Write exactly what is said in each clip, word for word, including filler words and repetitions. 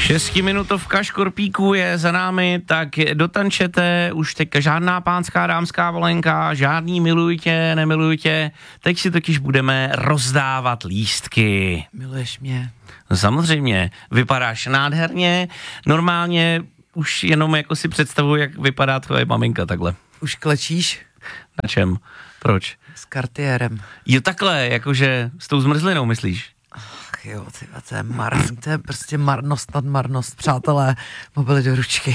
Šestiminutovka Škorpíků je za námi, tak dotančete, už teďka žádná pánská dámská volenka, žádný miluj tě, nemiluj tě, teď si totiž budeme rozdávat lístky. Miluješ mě? Samozřejmě, vypadáš nádherně, normálně už jenom jako si představuji, jak vypadá tvoje maminka takhle. Už klečíš? Na čem? Proč? S Cartierem. Jo takhle, jakože s tou zmrzlinou myslíš? Ach jo, ty, to je marný, to je prostě marnost nad marnost, přátelé, mobily do ručky.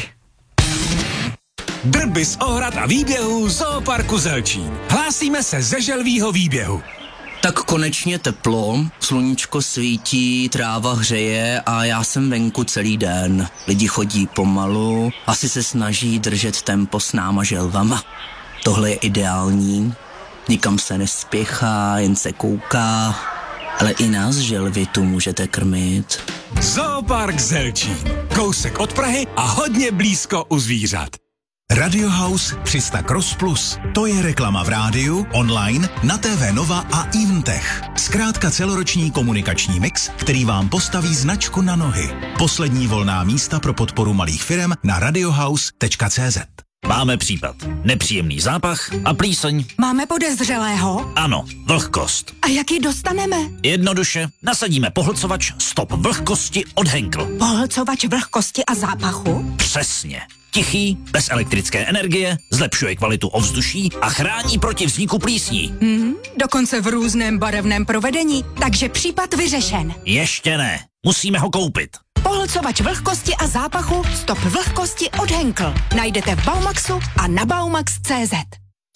Drby z ohrad a výběhů Zooparku Zelčín. Hlásíme se ze želvýho výběhu. Tak konečně teplo, sluníčko svítí, tráva hřeje a já jsem venku celý den. Lidi chodí pomalu, asi se snaží držet tempo s náma želvama. Tohle je ideální, nikam se nespěchá, jen se kouká, ale i nás želvy tu můžete krmit. Zoopark Zelčín. Kousek od Prahy a hodně blízko u zvířat. Radio House tři sta Cross Plus. To je reklama v rádiu, online, na T V Nova a Eventech. Zkrátka celoroční komunikační mix, který vám postaví značku na nohy. Poslední volná místa pro podporu malých firem na radiohouse tečka cé zet. Máme případ. Nepříjemný zápach a plíseň. Máme podezřelého? Ano, vlhkost. A jak ji dostaneme? Jednoduše, nasadíme pohlcovač Stop vlhkosti od Henkel. Pohlcovač vlhkosti a zápachu? Přesně. Tichý, bez elektrické energie, zlepšuje kvalitu ovzduší a chrání proti vzniku plísní. Hmm, dokonce v různém barevném provedení, takže případ vyřešen. Ještě ne, musíme ho koupit. Pohlcovač vlhkosti a zápachu Stop vlhkosti od Henkel. Najdete v Baumaxu a na baumax tečka cé zet.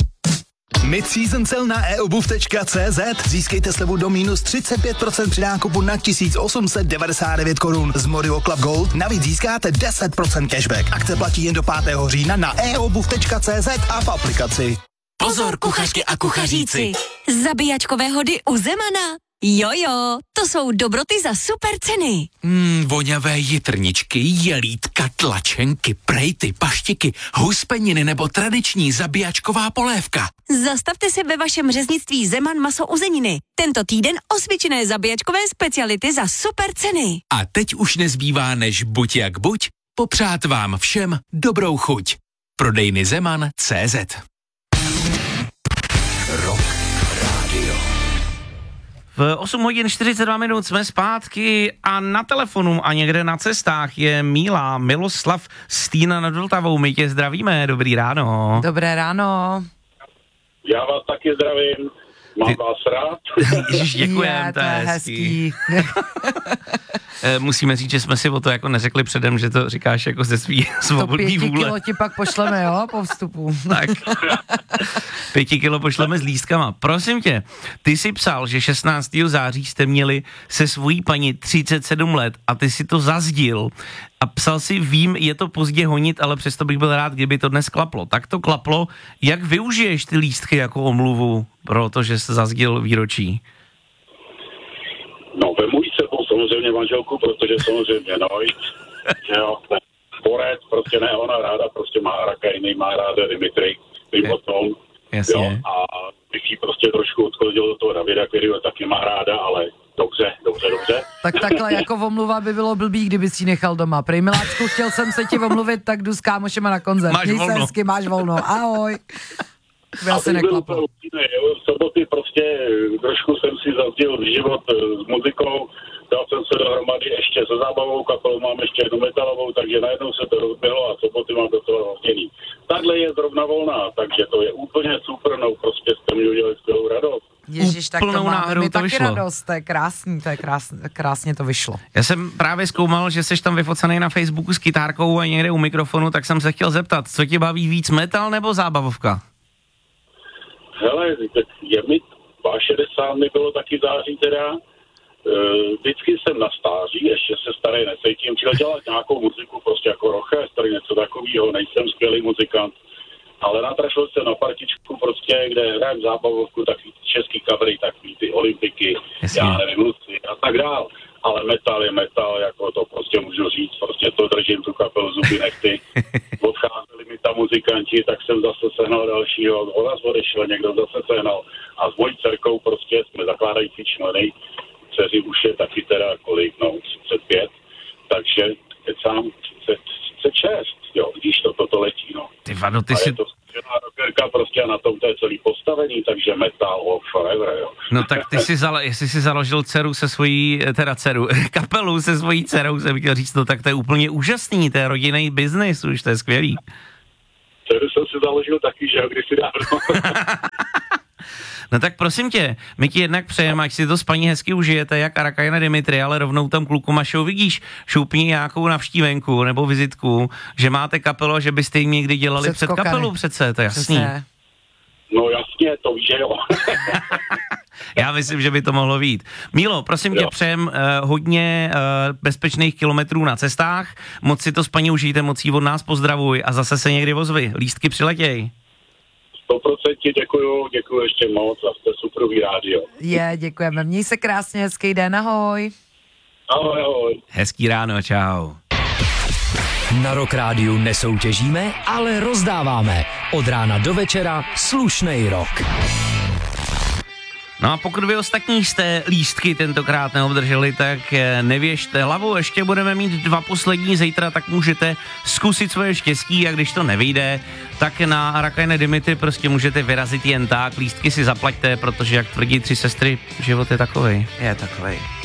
Mid-season cel na e obuv tečka cé zet. Získejte slevu do minus třicet pět procent při nákupu na tisíc osm set devadesát devět korun. Z Morio Club Gold navíc získáte deset procent cashback. Akce platí jen do pátého října na e obuv tečka cé zet a v aplikaci. Pozor, kuchařky a kuchaříci. Zabíjačkové hody u Zemana. Jojo, to jsou dobroty za super ceny. Mm, voňavé jitrničky, jelítka, tlačenky, prejty, paštiky, huspeniny nebo tradiční zabíjačková polévka. Zastavte se ve vašem řeznictví Zeman maso uzeniny. Tento týden osvědčené zabíjačkové speciality za super ceny. A teď už nezbývá než buď jak buď, popřát vám všem dobrou chuť. Prodejny Zeman tečka cé zet. Rock Radio. V osm hodin čtyřicet dva minut jsme zpátky a na telefonu a někde na cestách je Míla, Miloslav Stýna nad Vltavou. My tě zdravíme, dobrý ráno. Dobré ráno. Já vás taky zdravím, mám Ty... vás rád. Ježiš, děkujem, je, to je hezký. Musíme říct, že jsme si o to jako neřekli předem, že to říkáš jako ze svý svobodný vůle. To pěti kilo ti pak pošleme, jo, po vstupu. Tak, pěti kilo pošleme s lístkama. Prosím tě, ty jsi psal, že šestnáctého září jste měli se svojí paní třicet sedm let a ty si to zazdil a psal si, vím, je to pozdě honit, ale přesto bych byl rád, kdyby to dnes klaplo. Tak to klaplo. Jak využiješ ty lístky jako omluvu pro to, že jsi zazdil výročí? No, vemu jí sebou samozřejmě manželku, protože samozřejmě, no, jo, porec, prostě ne, ona ráda, prostě má rakajny, má ráda Dimitri, vím o tom, jo, a bych jí prostě trošku odklonil do toho Davida, který ho taky má ráda, ale dobře, dobře, dobře. Tak takhle jako omluva by bylo blbý, kdyby si ji nechal doma. Prej, miláčku, chtěl jsem se ti omluvit, tak jdu s kámošema na koncert. Máš volno. Hezky, máš volno, ahoj. To asi neklaplo. V soboty prostě trošku jsem si zazdil život s muzikou, dal jsem se dohromady ještě se zábavou kapelou, mám ještě jednu metalovou, takže najednou se to rozběhlo a soboty mám do toho rozdělí. Takhle je zrovna volná, takže to je úplně super, no prostě jste mi udělali skvělou radost. Ježiš, tak to máme my taky vyšlo. radost, to je krásný, to je krásný, krásně to vyšlo. Já jsem právě zkoumal, že jsi tam vyfocený na Facebooku s kytárkou a někde u mikrofonu, tak jsem se chtěl zeptat, co tě baví víc, metal nebo zábavovka? Hele, je mi šedesát mi bylo taky září teda, e, vždycky jsem na stáří, ještě se starý necítím, chtěl dělat nějakou muziku, prostě jako rockster, něco takového, nejsem skvělý muzikant, ale natrašil jsem na partičku prostě, kde hrajem zábavovku, takový český covery, takový ty olympiky, Jasně. já nevím, Luci a tak dál. Ale metal je metal, jako to prostě můžu říct, prostě to držím tu kapelu zuby nechty. Odcházeli mi tam muzikanti, tak jsem zase sehnal dalšího, odraz odešel, někdo zase sehnal. A s mojí dcerkou prostě jsme zakládající členy, dceři už je taky teda kolik, no, třicet pět. Takže teď Vado, ty a si... je to zkušená rockerka prostě na tom to je celý postavení, takže metal of forever, jo. No tak ty si, zalo, jestli si založil dceru se svojí, teda dceru, kapelu se svojí dcerou, jsem chtěl říct, no tak to je úplně úžasný, to je rodinný biznis, už to je skvělý. Dceru jsem si založil taky, že jo, kdysi dávno. No tak prosím tě, my ti jednak přejeme, ať si to s paní hezky užijete, jak Arakajna Dimitri, ale rovnou tam kluku Mašou vidíš, šoupni nějakou navštívenku nebo vizitku, že máte kapelu, že byste jim někdy dělali před, před kapelu přece, to je jasný. Přesně. No jasně, to víš, že jo. Já myslím, že by to mohlo být. Mílo, prosím jo. tě, přejem uh, hodně uh, bezpečných kilometrů na cestách, moc si to s paní užijte, moc jí od nás pozdravuj a zase se někdy ozvi, lístky přiletěj. sto procent děkuju, děkuju ještě moc a jste superový rádio. Je, děkujeme, měj se krásně, hezký den, ahoj. Ahoj, ahoj. Hezký ráno, čau. Na Rock Rádiu nesoutěžíme, ale rozdáváme. Od rána do večera slušnej rock. No a pokud vy ostatní jste lístky tentokrát neobdrželi, tak nevěžte hlavu, ještě budeme mít dva poslední zítra, tak můžete zkusit svoje štěstí a když to nevyjde, tak na Arakajne Dimitri prostě můžete vyrazit jen tak, lístky si zaplaťte, protože jak tvrdí tři sestry, život je takovej. Je takovej.